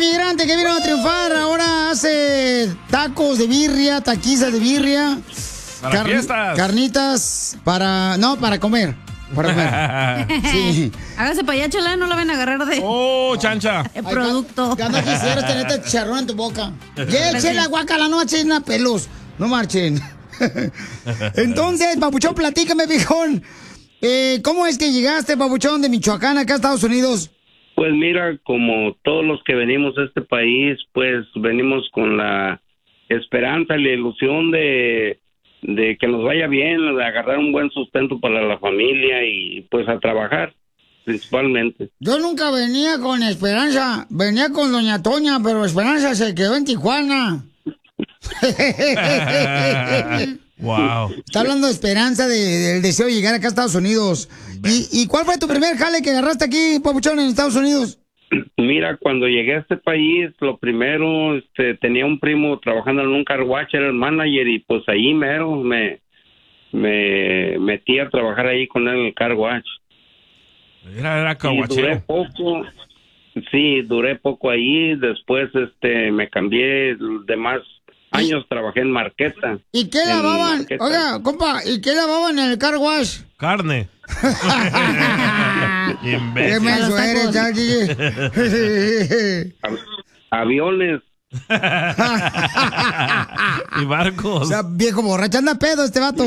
inmigrante que vino a triunfar ahora hace tacos de birria, taquizas de birria. Para fiestas. Carnitas para comer. Para comer. Sí. Hágase para allá, chela, no la ven a agarrar de... ¡Oh, chancha! El producto. Ya no quisieras tener este chicharrón en tu boca. Ya chela, guácala, no echen a pelos. No marchen. Entonces, Papuchón, platícame, viejón. ¿Cómo es que llegaste, Papuchón, de Michoacán acá a Estados Unidos? Pues mira, como todos los que venimos a este país, pues venimos con la esperanza y la ilusión de que nos vaya bien, de agarrar un buen sustento para la familia y pues a trabajar, principalmente. Yo nunca venía con Esperanza, venía con Doña Toña, pero Esperanza se quedó en Tijuana. Wow. Está hablando de Esperanza, del deseo de llegar acá a Estados Unidos. ¿Y cuál fue tu primer jale que agarraste aquí, Papuchón, en Estados Unidos? Mira, cuando llegué a este país, lo primero, tenía un primo trabajando en un car wash, era el manager, y pues ahí mero me metí a trabajar ahí con él en el car wash. Era caguachero. Duré poco, sí, duré poco ahí, después me cambié, demás años trabajé en Marqueta. ¿Y qué lavaban? Marqueta. Oiga, compa, ¿y qué lavaban en el car wash? Carne. ¿Qué menso eres, ya, Aviones. Y barcos. O sea, viejo borracho, anda pedo este vato.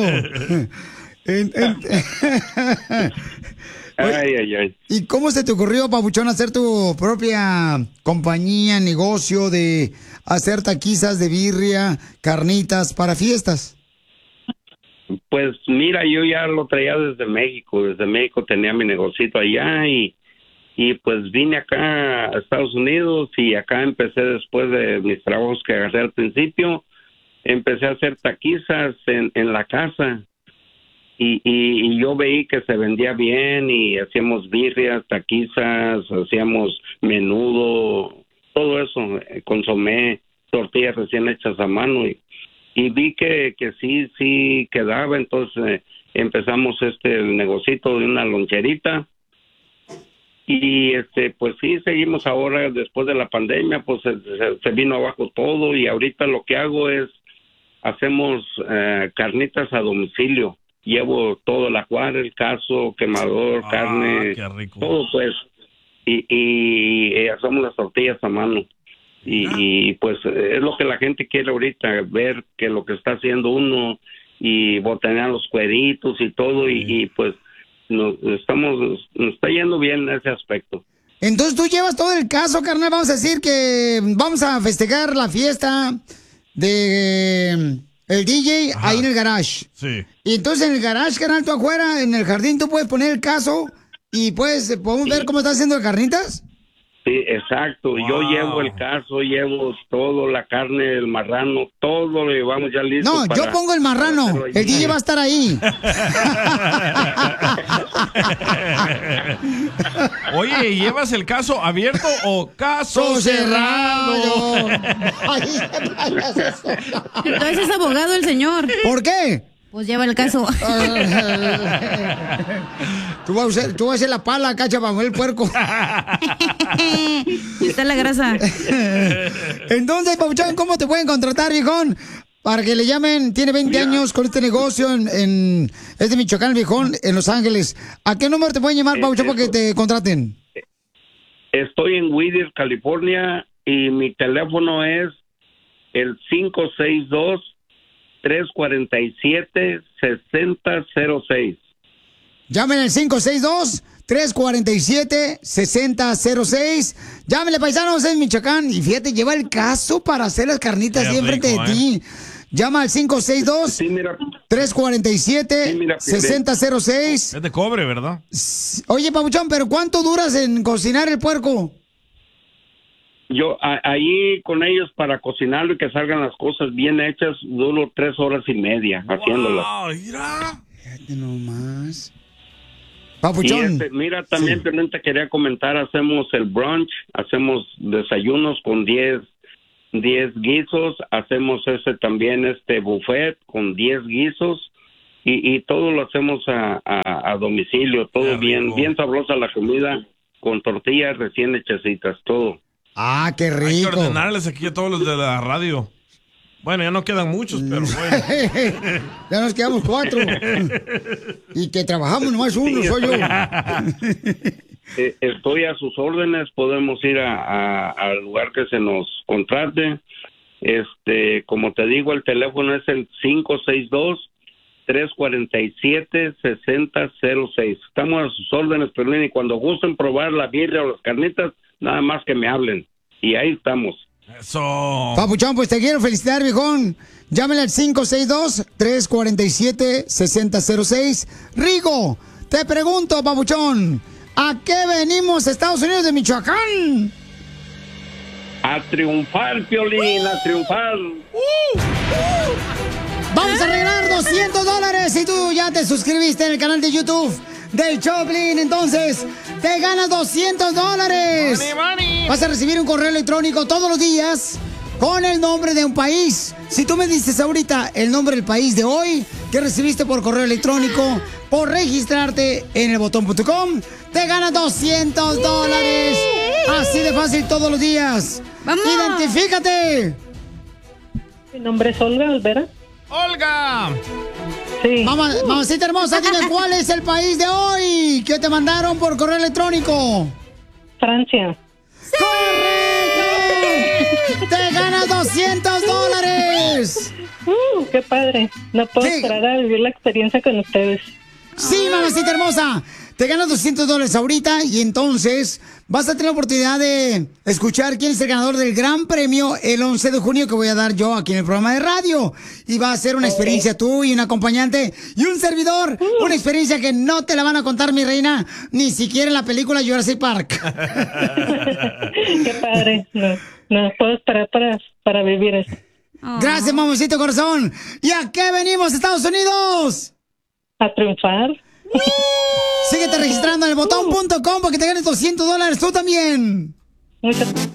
Ay. ¿Y cómo se te ocurrió, Papuchón, hacer tu propia compañía, negocio de hacer taquizas de birria, carnitas para fiestas? Pues mira, yo ya lo traía desde México tenía mi negocito allá y pues vine acá a Estados Unidos y acá empecé después de mis trabajos que agarré al principio, empecé a hacer taquizas en la casa y yo veí que se vendía bien y hacíamos birrias, taquizas, hacíamos menudo, todo eso, consomé, tortillas recién hechas a mano y vi que sí quedaba, entonces empezamos el negocito de una loncherita y pues sí seguimos ahora después de la pandemia, pues se vino abajo todo y ahorita lo que hago es hacemos carnitas a domicilio, llevo todo el ajuar, el caso, quemador, carne, qué rico. todo pues y hacemos las tortillas a mano. Y pues es lo que la gente quiere ahorita, ver que lo que está haciendo uno y botanear los cueritos y todo y pues nos está yendo bien en ese aspecto. Entonces tú llevas todo el caso, carnal. Vamos a decir que vamos a festejar la fiesta de el DJ. Ajá. Ahí en el garage. Sí. Y entonces en el garage, carnal, tú afuera, en el jardín, tú puedes poner el caso y pues podemos ver cómo está haciendo el carnitas. Sí, exacto. Wow. Yo llevo el caso, llevo todo, la carne, el marrano, todo lo llevamos ya listo. No, yo pongo el marrano. El DJ va a estar ahí. Oye, ¿llevas el caso abierto o caso cerrado? Entonces es abogado el señor. ¿Por qué? Pues lleva el caso. Tú vas a hacer la pala, cacha, para mover el puerco. Está la grasa. Entonces, Papuchón, ¿cómo te pueden contratar, viejón? Para que le llamen, tiene 20 años con este negocio es de Michoacán, viejón, en Los Ángeles. ¿A qué número te pueden llamar, Papuchón, para que te contraten? Estoy en Whittier, California, y mi teléfono es el 562-347-6006. Llamen al 562-347-6006. Llámenle, paisanos, en Michoacán. Y fíjate, lleva el caso para hacer las carnitas ahí enfrente de ti. Llama al 562-347-6006. Es de cobre, ¿verdad? Oye, Papuchón, ¿pero cuánto duras en cocinar el puerco? Yo ahí con ellos para cocinarlo y que salgan las cosas bien hechas, duro 3 horas y media haciéndolas. Mira. Fíjate nomás. Papuchón. Mira, también te quería comentar, hacemos el brunch, hacemos desayunos con 10 guisos, hacemos también buffet con 10 guisos y todo lo hacemos a domicilio, todo bien sabrosa la comida con tortillas recién hechecitas, todo. Ah, qué rico. Hay que ordenarles aquí a todos los de la radio. Bueno, ya no quedan muchos, pero bueno. Ya nos quedamos 4. Y que trabajamos nomás uno, soy yo. Estoy a sus órdenes, podemos ir al lugar que se nos contrate. Como te digo, el teléfono es el 562-347-6006. Estamos a sus órdenes, Piolín, y cuando gusten probar la birria o las carnitas, nada más que me hablen. Y ahí estamos. Eso. Papuchón, pues te quiero felicitar, viejón. Llámale al 562-347-6006. Rigo, te pregunto, Papuchón, ¿a qué venimos, Estados Unidos de Michoacán? A triunfar, Piolín, a triunfar. Vamos a arreglar $200 si tú ya te suscribiste en el canal de YouTube del Choplin. Entonces, te ganas $200. Money, money. Vas a recibir un correo electrónico todos los días con el nombre de un país. Si tú me dices ahorita el nombre del país de hoy que recibiste por correo electrónico, por registrarte en elbotón.com, te ganas $200. Así de fácil todos los días. ¡Vamos! ¡Identifícate! Mi nombre es Olga Olvera. ¡Olga! Sí. Mamacita hermosa, dime cuál es el país de hoy que te mandaron por correo electrónico. Francia. ¡Correcto! ¡Te ganas $200! ¡Qué padre! No puedo Sí. esperar a vivir la experiencia con ustedes. Sí, mamacita hermosa. Te ganas $200 ahorita y entonces vas a tener la oportunidad de escuchar quién es el ganador del gran premio el 11 de junio que voy a dar yo aquí en el programa de radio. Y va a ser una experiencia tú y un acompañante y un servidor. Una experiencia que no te la van a contar, mi reina, ni siquiera en la película Jurassic Park. ¡Qué padre! No puedo esperar para vivir eso. Gracias, mamacito corazón. ¿Y a qué venimos, Estados Unidos? A triunfar. Síguete registrando en elbotón.com para que te ganes $200 tú también. Muchas